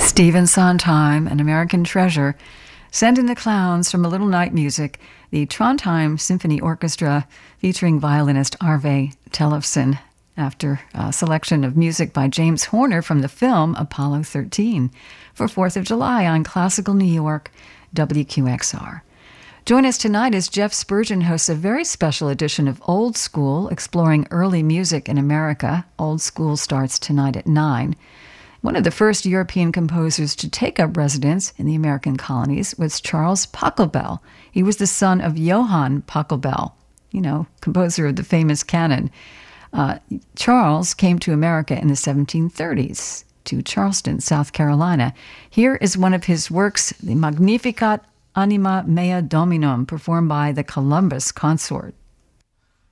Stephen Sondheim, an American treasure, sending the clowns from A Little Night Music, the Trondheim Symphony Orchestra featuring violinist Arve Tellefsen, after a selection of music by James Horner from the film Apollo 13 for 4th of July on Classical New York, WQXR. Join us tonight as Jeff Spurgeon hosts a very special edition of Old School, exploring early music in America. Old School starts tonight at 9. One of the first European composers to take up residence in the American colonies was Charles Pachelbel. He was the son of Johann Pachelbel, composer of the famous canon. Charles came to America in the 1730s, to Charleston, South Carolina. Here is one of his works, the Magnificat Anima Mea Dominum, performed by the Columbus Consort.